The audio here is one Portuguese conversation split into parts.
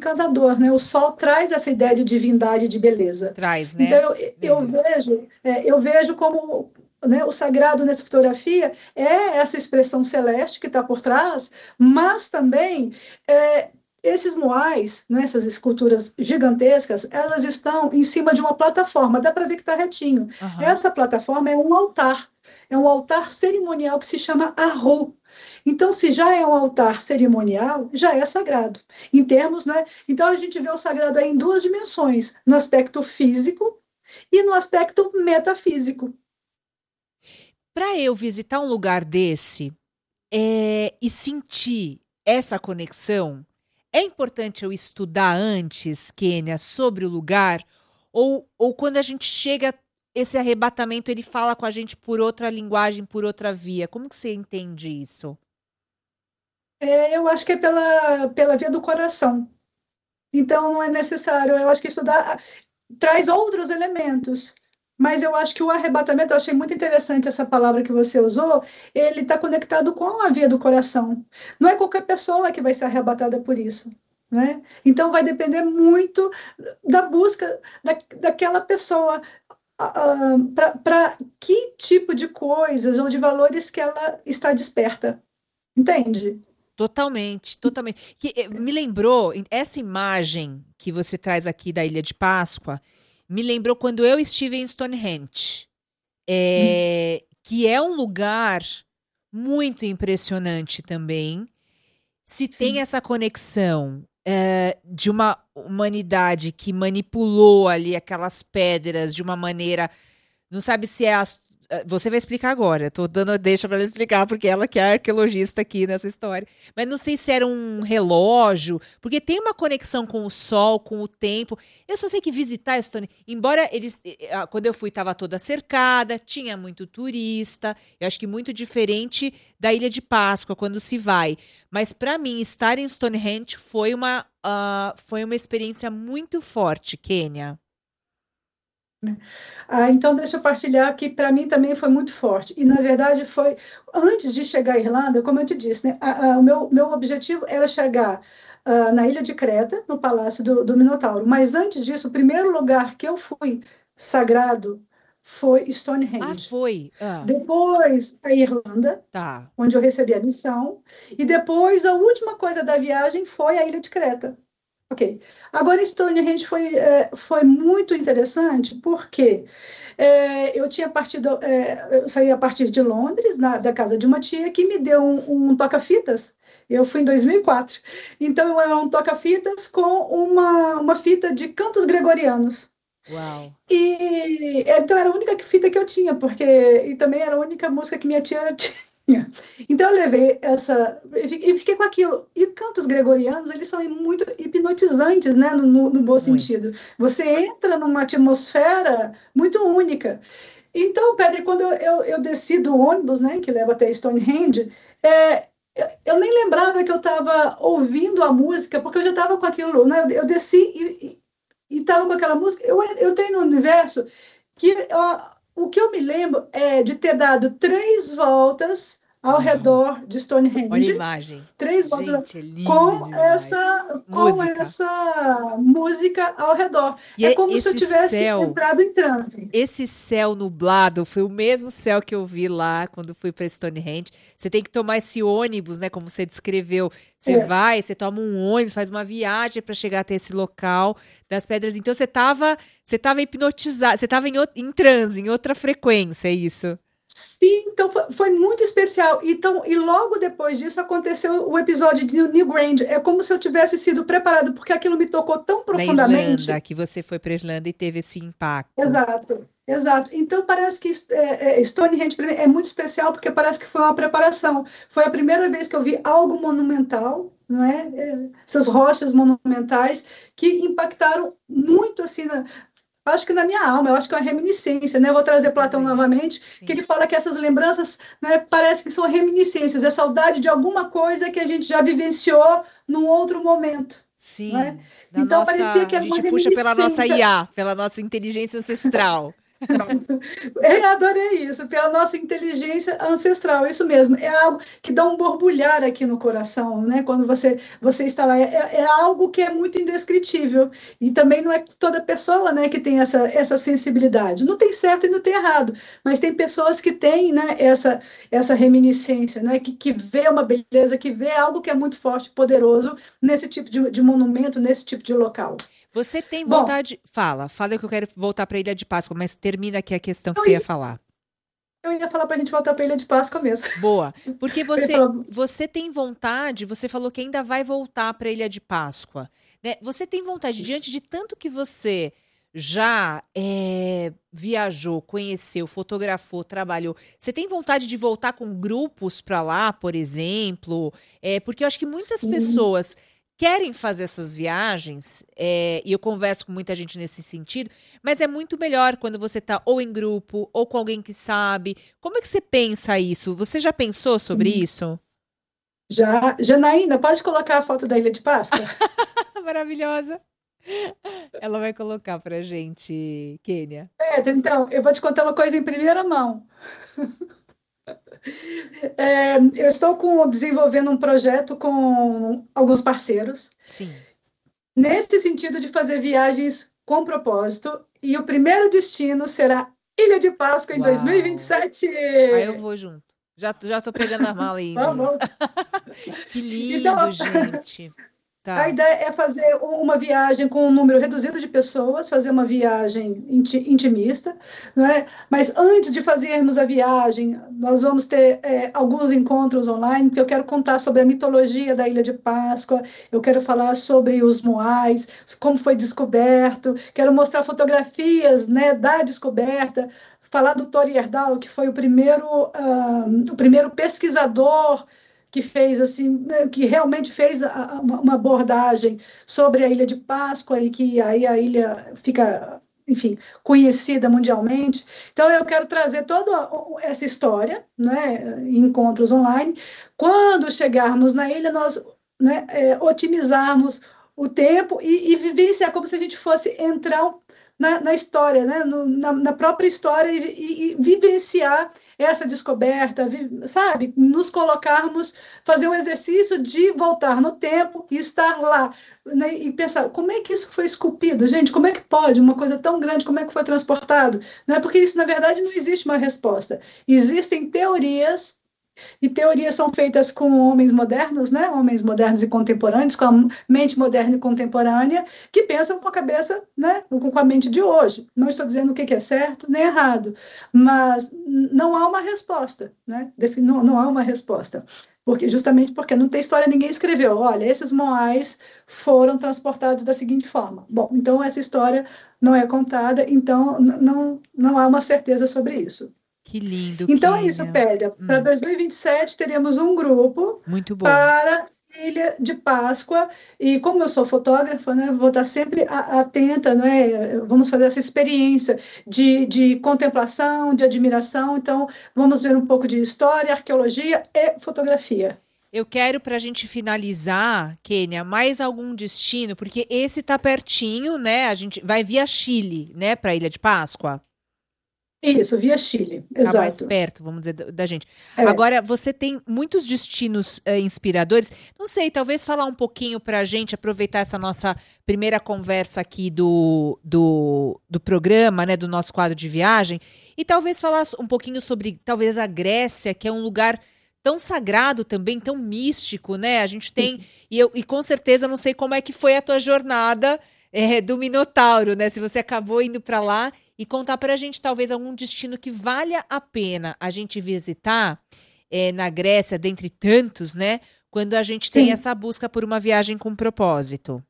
encantador, né? O sol traz essa ideia de divindade e de beleza. Traz, né? Então, eu vejo como, né, o sagrado nessa fotografia é essa expressão celeste que está por trás, mas também esses moais, né, essas esculturas gigantescas, elas estão em cima de uma plataforma, dá para ver que está retinho. Aham. Essa plataforma é um altar cerimonial que se chama Ahu. Então, se já é um altar cerimonial, já é sagrado. Em termos, né? Então, a gente vê o sagrado aí em duas dimensões, no aspecto físico e no aspecto metafísico. Para eu visitar um lugar desse e sentir essa conexão, é importante eu estudar antes, Kênia, sobre o lugar? Ou quando a gente chega, esse arrebatamento, ele fala com a gente por outra linguagem, por outra via? Como que você entende isso? Eu acho que é pela via do coração. Então, não é necessário. Eu acho que estudar traz outros elementos. Mas eu acho que o arrebatamento, eu achei muito interessante essa palavra que você usou, ele está conectado com a via do coração. Não é qualquer pessoa que vai ser arrebatada por isso. Né? Então, vai depender muito da busca daquela pessoa, para que tipo de coisas ou de valores que ela está desperta. Entende? Totalmente, totalmente. Me lembrou, essa imagem que você traz aqui da Ilha de Páscoa, me lembrou quando eu estive em Stonehenge, que é um lugar muito impressionante também. Se tem Sim. essa conexão, de uma humanidade que manipulou ali aquelas pedras de uma maneira, não sabe se é você vai explicar agora. Eu tô dando deixa para ela explicar porque ela que é a arqueologista aqui nessa história. Mas não sei se era um relógio, porque tem uma conexão com o sol, com o tempo. Eu só sei que visitar Estônia, embora eles, quando eu fui estava toda cercada, tinha muito turista. Eu acho que muito diferente da Ilha de Páscoa quando se vai. Mas para mim estar em Stonehenge foi uma experiência muito forte, Quênia. Então, deixa eu partilhar que para mim também foi muito forte. E, na verdade, foi antes de chegar à Irlanda, como eu te disse, né, o meu objetivo era chegar na ilha de Creta, no Palácio do Minotauro. Mas antes disso, o primeiro lugar que eu fui sagrado foi Ah, Stonehenge. foi. Ah, Depois, a Irlanda, tá. onde eu recebi a missão. E depois, a última coisa da viagem foi a ilha de Creta. Ok. Agora, Stonehenge foi muito interessante porque eu tinha partido, eu saí a partir de Londres, da casa de uma tia, que me deu um toca-fitas. Eu fui em 2004. Então, era um toca-fitas com uma fita de cantos gregorianos. Uau. E então era a única fita que eu tinha, porque e também era a única música que minha tia tinha. Então eu levei essa e fiquei com aquilo. E cantos gregorianos, eles são muito hipnotizantes, né, no bom Muito. sentido. Você entra numa atmosfera muito única. Então, Pedro, quando eu desci do ônibus, né, que leva até Stonehenge, eu nem lembrava que eu estava ouvindo a música, porque eu já estava com aquilo, né? Eu desci e estava com aquela música. Eu tenho no universo que o que eu me lembro é de ter dado 3 voltas ao Uau. redor de Olha a Stonehenge, imagem. 3 voltas Gente, é lindo com demais. Música. essa música ao redor. E É é como se eu tivesse entrado em transe. esse céu nublado, foi o mesmo céu que eu vi lá quando fui para Stonehenge. Você tem que tomar esse ônibus, né, como você descreveu. Você É, vai, você toma um ônibus, faz uma viagem para chegar até esse local das pedras. Então você tava hipnotizado, você estava em transe, em outra frequência, é isso. sim, então foi muito especial. Então, e logo depois disso aconteceu o episódio de Newgrange. É como se eu tivesse sido preparado, porque aquilo me tocou tão Na Irlanda, profundamente. que você foi para Irlanda e teve esse impacto. Exato, exato. Então parece que Stonehenge para mim é muito especial porque parece que foi uma preparação. Foi a primeira vez que eu vi algo monumental, não é? Essas rochas monumentais que impactaram muito assim acho que na minha alma, eu acho que é uma reminiscência, né? Eu vou trazer Platão Também. novamente, que Sim. ele fala que essas lembranças, né, parece que são reminiscências, é saudade de alguma coisa que a gente já vivenciou num outro momento, não é? Sim. Então parecia que A era uma gente puxa pela nossa reminiscência. IA, pela nossa inteligência ancestral. Eu adorei isso, pela nossa inteligência ancestral, isso mesmo. É algo que dá um borbulhar aqui no coração, né? Quando você está lá, é algo que é muito indescritível. E também não é toda pessoa, né, que tem essa sensibilidade. Não tem certo e não tem errado, mas tem pessoas que têm, né, essa reminiscência, né, que vê uma beleza, que vê algo que é muito forte, poderoso nesse tipo de monumento, nesse tipo de local. Você tem Bom, vontade. Fala que eu quero voltar para a Ilha de Páscoa, mas termina aqui a questão que eu você ia ia, falar. eu ia falar para a gente voltar para a Ilha de Páscoa mesmo. Boa, porque Eu ia você falar, você tem vontade, você falou que ainda vai voltar para a Ilha de Páscoa, né? Você tem vontade, diante de tanto que você já viajou, conheceu, fotografou, trabalhou, você tem vontade de voltar com grupos para lá, por exemplo? Porque eu acho que muitas sim. pessoas querem fazer essas viagens, e eu converso com muita gente nesse sentido, mas é muito melhor quando você está ou em grupo, ou com alguém que sabe. Como é que você pensa isso? Você já pensou sobre Sim. isso? Já, Janaína, pode colocar a foto da Ilha de Páscoa? Maravilhosa. Ela vai colocar pra gente, Kênia. Então, eu vou te contar uma coisa em primeira mão. Eu estou desenvolvendo um projeto com alguns parceiros, Sim. nesse sentido de fazer viagens com propósito, e o primeiro destino será Ilha de Páscoa em Uau. 2027. Aí eu vou junto. Já tô pegando a mala e indo junto. Vamos. Que lindo, Então, gente. a Tá. ideia é fazer uma viagem com um número reduzido de pessoas, fazer uma viagem intimista, né? Mas antes de fazermos a viagem, nós vamos ter alguns encontros online, porque eu quero contar sobre a mitologia da Ilha de Páscoa, eu quero falar sobre os Moais, como foi descoberto, quero mostrar fotografias, né, da descoberta, falar do Tori Heyerdahl, que foi o primeiro pesquisador que fez assim, né, que realmente fez uma abordagem sobre a Ilha de Páscoa e que aí a ilha fica, enfim, conhecida mundialmente. Então eu quero trazer toda essa história, né, em encontros online. Quando chegarmos na ilha, nós, né, otimizarmos o tempo e vivenciar como se a gente fosse entrar na história, né, na própria história e vivenciar essa descoberta, sabe? Nos colocarmos, fazer um exercício de voltar no tempo e estar lá, né? E pensar, como é que isso foi esculpido? Gente, como é que pode? Uma coisa tão grande, como é que foi transportado? Não é porque isso, na verdade, não existe uma resposta. Existem teorias e teorias são feitas com homens modernos, né? Homens modernos e contemporâneos, com a mente moderna e contemporânea, que pensam com a cabeça, né? Com a mente de hoje. Não estou dizendo o que é certo nem errado, mas não há uma resposta, né? Não há uma resposta. Justamente porque não tem história, ninguém escreveu. Olha, esses moais foram transportados da seguinte forma. Bom, então essa história não é contada, então não há uma certeza sobre isso. Que lindo, Então é isso, Kênia. Pélia. Para 2027 teremos um grupo Muito bom. para Ilha de Páscoa e como eu sou fotógrafa, né, vou estar sempre atenta, né, vamos fazer essa experiência de contemplação, de admiração, então vamos ver um pouco de história, arqueologia e fotografia. Eu quero, para a gente finalizar, Kênia, mais algum destino, porque esse tá pertinho, né? A gente vai via Chile, né, para a Ilha de Páscoa. Isso, via Chile, Tá mais exato. perto, vamos dizer, da gente. É. Agora, você tem muitos destinos inspiradores. Não sei, talvez falar um pouquinho para a gente, aproveitar essa nossa primeira conversa aqui do programa, né, do nosso quadro de viagem, e talvez falar um pouquinho sobre, talvez, a Grécia, que é um lugar tão sagrado também, tão místico, né? A gente tem, e com certeza não sei como é que foi a tua jornada do Minotauro, né? Se você acabou indo para lá e contar para a gente talvez algum destino que valha a pena a gente visitar na Grécia, dentre tantos, né? Quando a gente tem Sim, essa busca por uma viagem com propósito.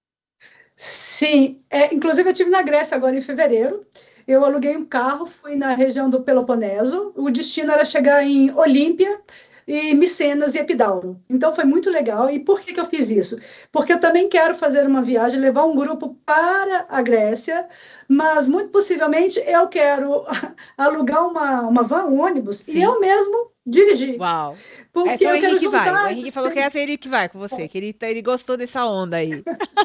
sim. Inclusive eu estive na Grécia agora em fevereiro. Eu aluguei um carro, fui na região do Peloponeso. O destino era chegar em Olímpia e Micenas e Epidauro. Então foi muito legal. E por que eu fiz isso? Porque eu também quero fazer uma viagem, levar um grupo para a Grécia, mas muito possivelmente eu quero alugar uma van, um ônibus, e Sim. eu mesmo dirigir. Uau. Porque Essa é o eu quero Henrique vai. O juntar essa Henrique falou que essa é ele que vai com você, que ele gostou dessa onda aí.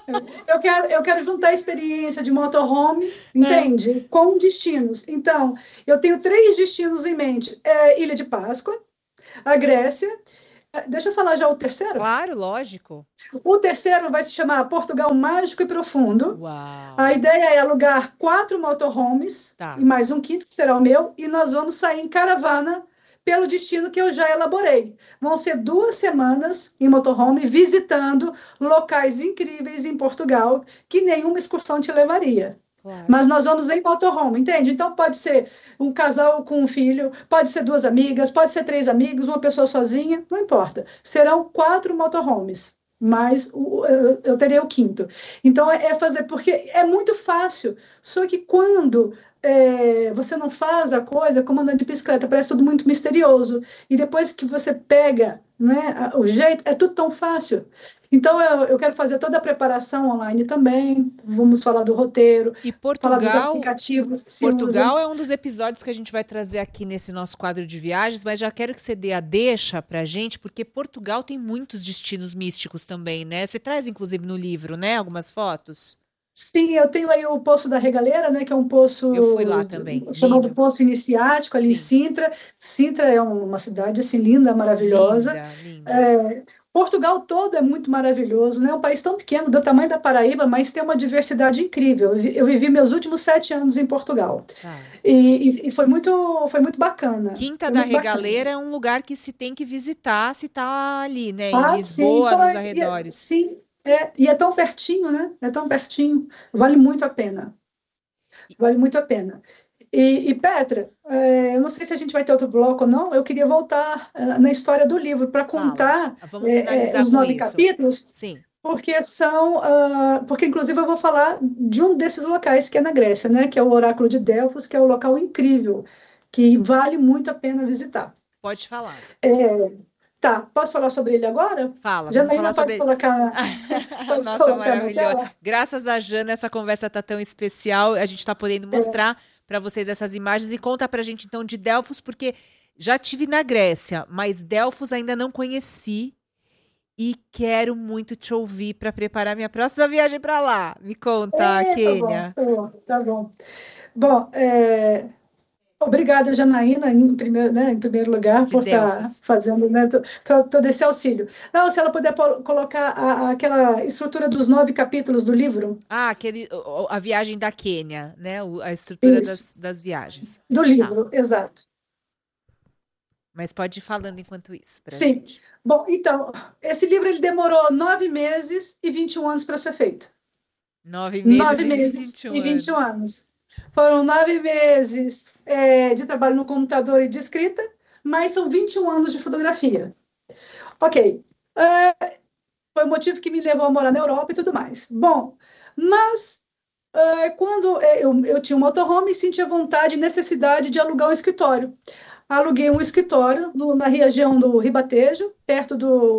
Eu quero juntar a experiência de motorhome, É. entende? Com destinos. Então, eu tenho três destinos em mente: Ilha de Páscoa, a Grécia. Deixa eu falar já o terceiro. Claro, lógico. O terceiro vai se chamar Portugal Mágico e Profundo. A Uau. ideia é alugar quatro motorhomes e Tá. mais um quinto, que será o meu, e nós vamos sair em caravana pelo destino que eu já elaborei. Vão ser 2 semanas em motorhome visitando locais incríveis em Portugal que nenhuma excursão te levaria. Claro. Mas nós vamos em motorhome, entende? Então pode ser um casal com um filho, pode ser duas amigas, pode ser três amigos, uma pessoa sozinha, não importa. Serão 4 motorhomes, mas eu terei o quinto. Então é fazer, porque é muito fácil, só que quando você não faz a coisa, como andando de bicicleta, parece tudo muito misterioso. E depois que você pega, né, o jeito, é tudo tão fácil. Então, eu quero fazer toda a preparação online também. Vamos falar do roteiro, E falar dos Portugal, aplicativos que se usam. Portugal é um dos episódios que a gente vai trazer aqui nesse nosso quadro de viagens, mas já quero que você dê a deixa pra gente, porque Portugal tem muitos destinos místicos também, né? Você traz, inclusive, no livro, né? Algumas fotos. Sim, eu tenho aí o Poço da Regaleira, né, que é um Eu fui poço lá também. chamado Lindo. Poço Iniciático, ali em Sim. Sintra. Sintra é uma cidade assim, linda, maravilhosa. Linda, linda. É, Portugal todo é muito maravilhoso, né? É um país tão pequeno, do tamanho da Paraíba, mas tem uma diversidade incrível. Eu vivi meus últimos 7 anos em Portugal Tá. e foi muito bacana. Quinta Foi da muito bacana. Regaleira é um lugar que se tem que visitar se tá ali, né? Em Ah, sim, Lisboa, nos pois, arredores. sim, e é tão pertinho, né? É tão pertinho. Vale muito a pena. Vale muito a pena. Petra, eu não sei se a gente vai ter outro bloco ou não, eu queria voltar na história do livro para Fala. contar Vamos finalizar os com 9 isso. capítulos, Sim. porque inclusive eu vou falar de um desses locais que é na Grécia, né, que é o Oráculo de Delfos, que é um local incrível, que vale muito a pena visitar. Pode falar. Tá, posso falar sobre ele agora? Fala, vamos falar Janaína pode sobre. colocar, pode Nossa, colocar na maravilhosa. tela? Graças a Jana, essa conversa tá tão especial. A gente está podendo É, mostrar para vocês essas imagens e conta pra gente então de Delfos, porque já tive na Grécia, mas Delfos ainda não conheci e quero muito te ouvir para preparar minha próxima viagem para lá. Me conta, tá bom, Quênia, tá bom, tá bom. Bom, obrigada, Janaína, em primeiro lugar, de por estar Delfos. fazendo, né, todo esse auxílio. Não, se ela puder colocar aquela estrutura dos 9 capítulos do livro, Ah, a viagem da Quênia, né? A estrutura isso, das viagens. do Tá. livro, exato. Mas pode ir falando enquanto isso pra Sim. gente. Bom, então, esse livro ele demorou 9 meses e 21 anos para ser feito. 9 meses nove e meses vinte e um e 21 anos. anos. Foram 9 meses de trabalho no computador e de escrita, mas são 21 anos de fotografia. Ok. Foi o motivo que me levou a morar na Europa e tudo mais. Bom, mas quando eu tinha um motorhome e sentia vontade e necessidade de alugar um escritório. Aluguei um escritório na região do Ribatejo, perto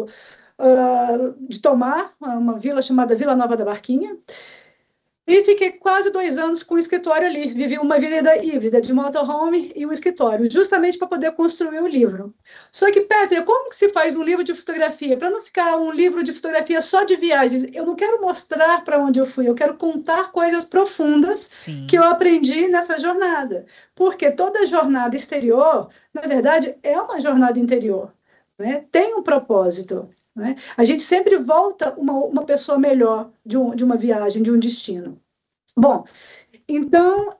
de Tomar, uma vila chamada Vila Nova da Barquinha. E fiquei quase 2 anos com o escritório ali. Vivi uma vida híbrida de motorhome e o escritório, justamente para poder construir o livro. Só que, Petra, como que se faz um livro de fotografia? Para não ficar um livro de fotografia só de viagens, eu não quero mostrar para onde eu fui, eu quero contar coisas profundas que eu Sim. aprendi nessa jornada. Porque toda jornada exterior, na verdade, é uma jornada interior, né? Tem um propósito. Né? A gente sempre volta uma pessoa melhor de uma viagem, de um destino. Bom, então,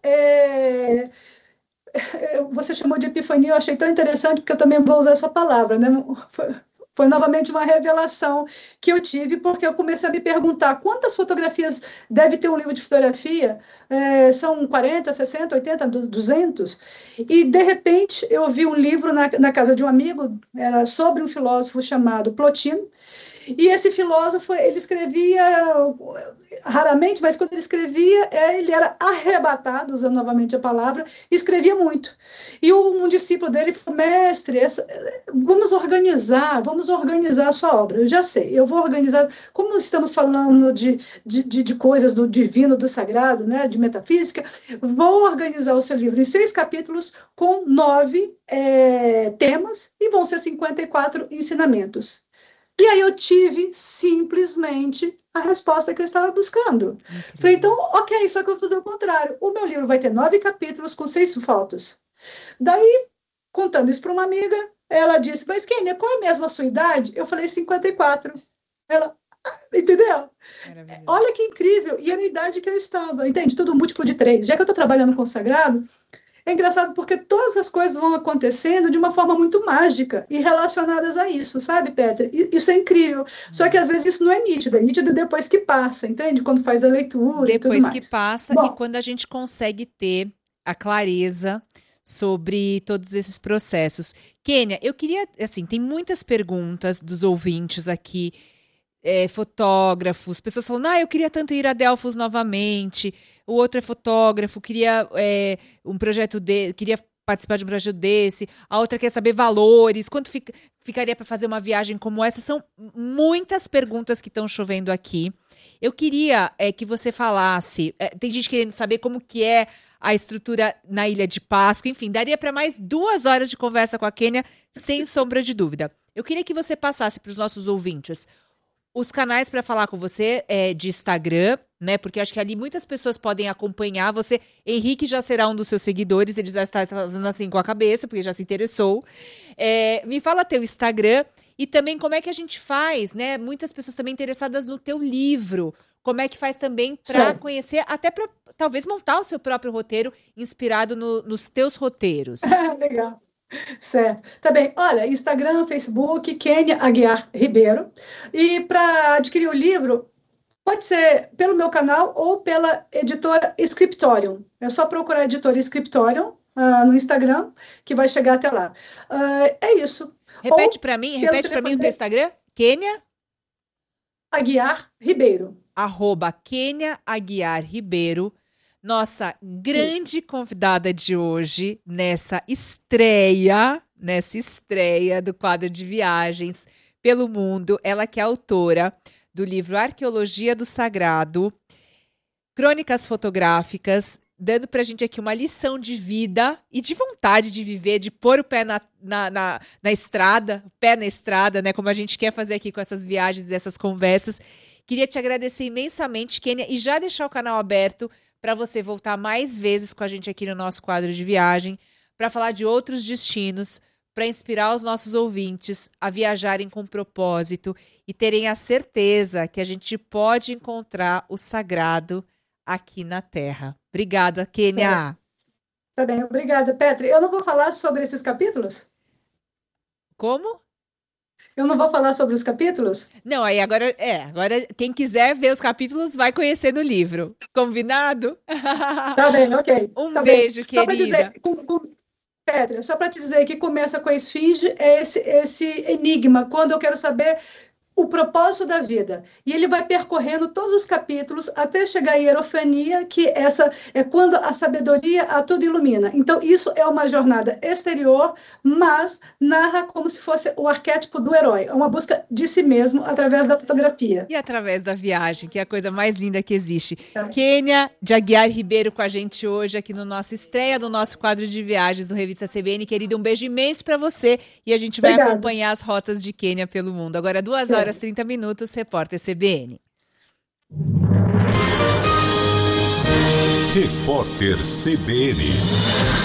você chamou de epifania, eu achei tão interessante, porque eu também vou usar essa palavra, né? Foi novamente uma revelação que eu tive, porque eu comecei a me perguntar quantas fotografias deve ter um livro de fotografia? São 40, 60, 80, 200? E, de repente, eu vi um livro na casa de um amigo, era sobre um filósofo chamado Plotino, e esse filósofo, ele escrevia raramente, mas quando ele escrevia, ele era arrebatado, usando novamente a palavra, e escrevia muito. E um discípulo dele falou, mestre, vamos organizar a sua obra. Eu já sei, eu vou organizar, como estamos falando de coisas do divino, do sagrado, né, de metafísica, vou organizar o seu livro em 6 capítulos com 9 temas, e vão ser 54 ensinamentos. E aí eu tive simplesmente a resposta que eu estava buscando. Falei, então, ok, só que eu vou fazer o contrário. O meu livro vai ter 9 capítulos com 6 fotos. Daí, contando isso para uma amiga, ela disse, mas Kênia, qual é mesmo a sua idade? Eu falei, 54. Ela, entendeu? Olha que incrível. E era a idade que eu estava, entende? Tudo múltiplo de 3. Já que eu estou trabalhando com o sagrado, é engraçado porque todas as coisas vão acontecendo de uma forma muito mágica e relacionadas a isso, sabe, Petra? Isso é incrível. Só que às vezes isso não é nítido depois que passa, entende? Quando faz a leitura e tudo Depois que mais. passa e Bom, quando a gente consegue ter a clareza sobre todos esses processos. Kênia, eu queria, assim, tem muitas perguntas dos ouvintes aqui, fotógrafos, pessoas falando, eu queria tanto ir a Delfos novamente, o outro é fotógrafo, queria um projeto queria participar de um projeto desse, a outra quer saber valores, quanto ficaria para fazer uma viagem como essa? São muitas perguntas que estão chovendo aqui. Eu queria que você falasse, tem gente querendo saber como que é a estrutura na Ilha de Páscoa, enfim, daria para mais 2 horas de conversa com a Kênia, sem sombra de dúvida. Eu queria que você passasse para os nossos ouvintes os canais para falar com você de Instagram, né? Porque acho que ali muitas pessoas podem acompanhar você. Henrique já será um dos seus seguidores, ele já está fazendo assim com a cabeça, porque já se interessou. Me fala teu Instagram e também como é que a gente faz, né? Muitas pessoas também interessadas no teu livro. Como é que faz também para conhecer, até para talvez montar o seu próprio roteiro inspirado nos teus roteiros. legal. Certo. Tá bem. Olha, Instagram, Facebook, Kênia Aguiar Ribeiro. E para adquirir o livro, pode ser pelo meu canal ou pela editora Scriptorium. É só procurar a editora Scriptorium no Instagram, que vai chegar até lá. É isso. Repete para mim o teu Instagram. Kênia Aguiar Ribeiro. @Kênia Aguiar Ribeiro. Nossa grande convidada de hoje, nessa estreia do quadro de viagens pelo mundo. Ela que é autora do livro Arqueologia do Sagrado, crônicas fotográficas, dando pra gente aqui uma lição de vida e de vontade de viver, de pôr o pé na estrada, o pé na estrada, né? Como a gente quer fazer aqui com essas viagens e essas conversas. Queria te agradecer imensamente, Kênia, e já deixar o canal aberto para você voltar mais vezes com a gente aqui no nosso quadro de viagem, para falar de outros destinos, para inspirar os nossos ouvintes a viajarem com propósito e terem a certeza que a gente pode encontrar o sagrado aqui na Terra. Obrigada, Kênia. Tá bem, obrigada, Petra. Eu não vou falar sobre esses capítulos? Como? Eu não vou falar sobre os capítulos? Não, aí agora quem quiser ver os capítulos vai conhecer no livro. Combinado? Tá bem, ok. Um beijo, querida. Petra, só para te dizer que começa com a esfinge, é esse enigma, quando eu quero saber o propósito da vida. E ele vai percorrendo todos os capítulos até chegar à hierofania, que essa é quando a sabedoria a tudo ilumina. Então, isso é uma jornada exterior, mas narra como se fosse o arquétipo do herói. É uma busca de si mesmo através da fotografia. E através da viagem, que é a coisa mais linda que existe. Kênia de Aguiar Ribeiro com a gente hoje aqui no nosso estreia, do nosso quadro de viagens do Revista CBN. Querida, um beijo imenso para você e a gente vai acompanhar as rotas de Kênia pelo mundo. Agora 2 horas 30 minutos, repórter CBN. Repórter CBN.